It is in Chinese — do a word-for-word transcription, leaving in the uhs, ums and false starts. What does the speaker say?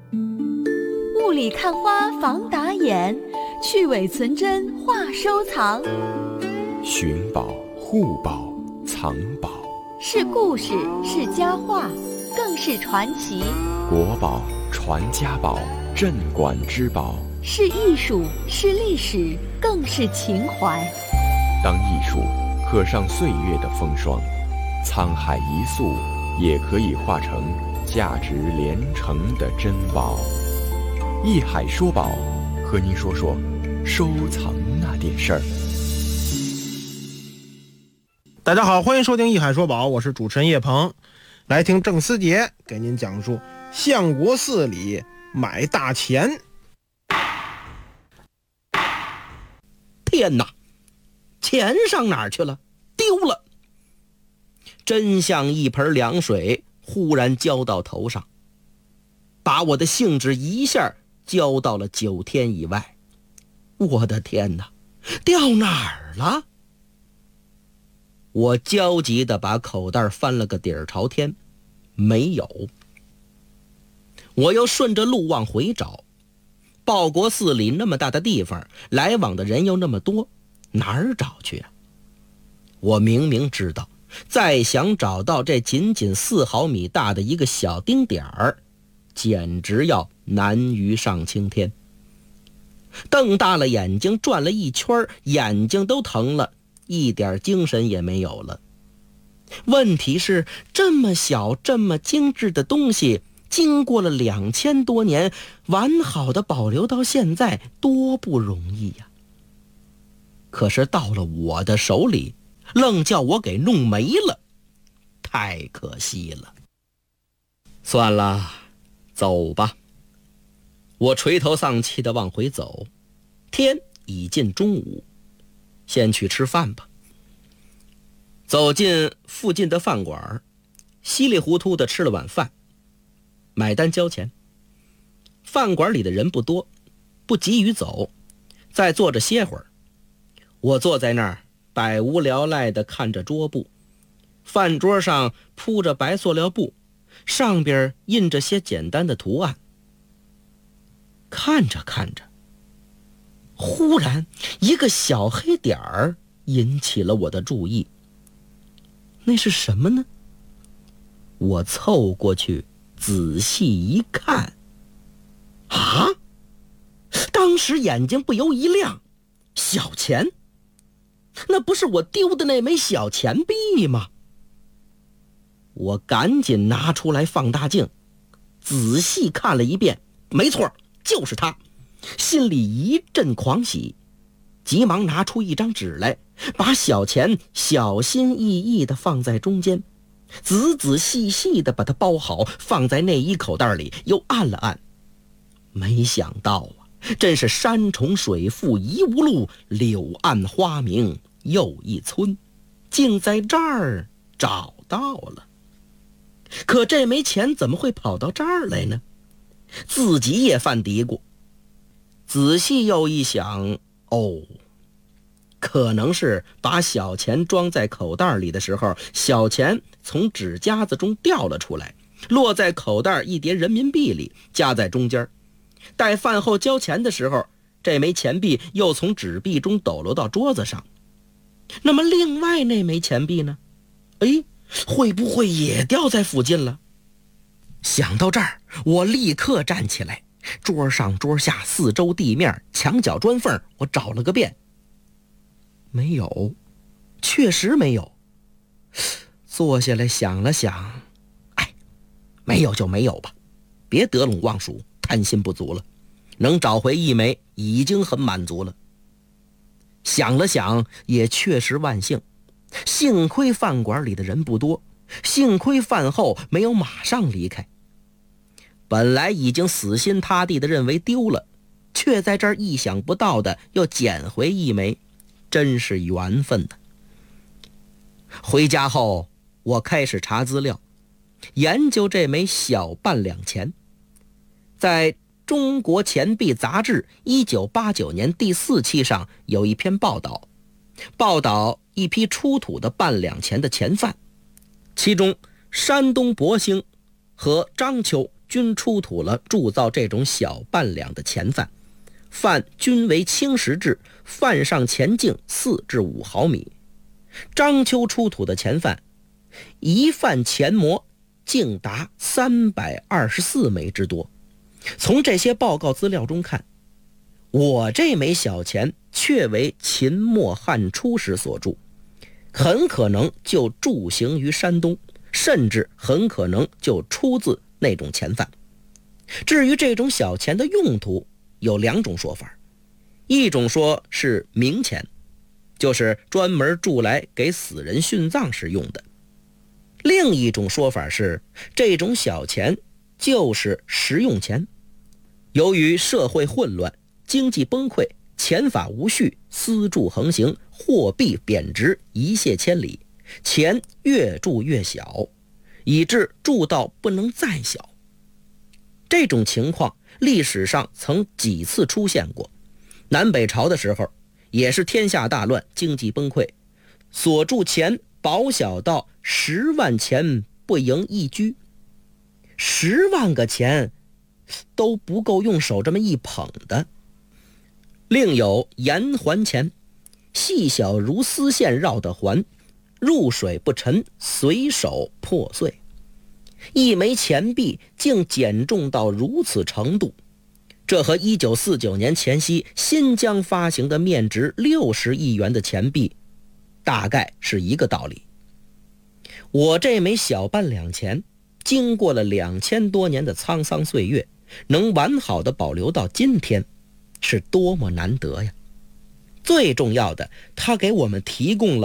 雾里看花防打眼，去伪存真话收藏。 寻宝、护宝、藏宝， 是故事，是佳话，更是传奇。 国宝、传家宝，镇馆之宝， 是艺术，是历史，更是情怀。 当艺术刻上岁月的风霜，沧海一粟也可以化成价值连城的珍宝。艺海说宝，和您说说收藏那点事儿。 大家好，欢迎收听艺海说宝，我是主持人叶鹏。来听郑思杰给您讲述相国寺里买大钱。 天哪，钱上哪儿去了？丢了！真像一盆凉水忽然浇到头上，把我的兴致一下浇到了九天以外。我的天哪，掉哪儿了？我焦急地把口袋翻了个底儿朝天，没有。我又顺着路往回找，报国寺里那么大的地方，来往的人又那么多，哪儿找去啊？我明明知道，再想找到这仅仅四毫米大的一个小丁点儿，简直要难于上青天。瞪大了眼睛转了一圈，眼睛都疼了，一点精神也没有了。问题是，这么小这么精致的东西，经过了两千多年，完好的保留到现在，多不容易呀！可是到了我的手里，愣叫我给弄没了，太可惜了。算了，走吧。我垂头丧气地往回走，天已近中午，先去吃饭吧。走进附近的饭馆，稀里糊涂地吃了晚饭，买单交钱。饭馆里的人不多，不急于走，再坐着歇会儿。我坐在那儿百无聊赖地看着桌布，饭桌上铺着白塑料布，上边印着些简单的图案。看着看着，忽然一个小黑点儿引起了我的注意。那是什么呢？我凑过去仔细一看，啊！当时眼睛不由一亮，小钱，那不是我丢的那枚小钱币吗？我赶紧拿出来放大镜，仔细看了一遍，没错，就是它，心里一阵狂喜，急忙拿出一张纸来，把小钱小心翼翼地放在中间，仔仔细细地把它包好，放在内衣口袋里，又按了按。没想到啊，真是山重水复疑无路，柳暗花明又一村，竟在这儿找到了。可这枚钱怎么会跑到这儿来呢？自己也犯嘀咕。仔细又一想，哦，可能是把小钱装在口袋里的时候，小钱从纸夹子中掉了出来，落在口袋一叠人民币里，夹在中间。待饭后交钱的时候，这枚钱币又从纸币中抖落到桌子上。那么另外那枚钱币呢？哎，会不会也掉在附近了？想到这儿，我立刻站起来，桌上桌下四周地面墙角砖缝我找了个遍，没有，确实没有。坐下来想了想，哎，没有就没有吧，别得陇望蜀，贪心不足了，能找回一枚已经很满足了。想了想，也确实万幸，幸亏饭馆里的人不多，幸亏饭后没有马上离开。本来已经死心塌地地认为丢了，却在这儿意想不到的又捡回一枚，真是缘分呢。回家后，我开始查资料，研究这枚小半两钱。在《中国钱币杂志》一九八九年第四期上有一篇报道，报道一批出土的半两钱的钱贩，其中山东博兴和章丘均出土了铸造这种小半两的钱范，范均为青石质，范上钱径四至五毫米。章丘出土的钱范，一范钱模竟达三百二十四枚之多。从这些报告资料中看，我这枚小钱确为秦末汉初时所铸，很可能就铸行于山东，甚至很可能就出自那种钱范。至于这种小钱的用途，有两种说法。一种说是冥钱，就是专门铸来给死人殉葬时用的。另一种说法是，这种小钱就是实用钱。由于社会混乱，经济崩溃，钱法无序，私铸横行，货币贬值，一泻千里，钱越铸越小，以致铸到不能再小。这种情况历史上曾几次出现过。南北朝的时候，也是天下大乱，经济崩溃，所铸钱薄小到十万钱不盈一居，十万个钱都不够用手这么一捧的。另有盐环钱，细小如丝线绕的环，入水不沉，随手破碎。一枚钱币竟减重到如此程度，这和一九四九年前夕新疆发行的面值六十亿元的钱币大概是一个道理。我这枚小半两钱经过了两千多年的沧桑岁月，能完好的保留到今天，是多么难得呀！最重要的，它给我们提供了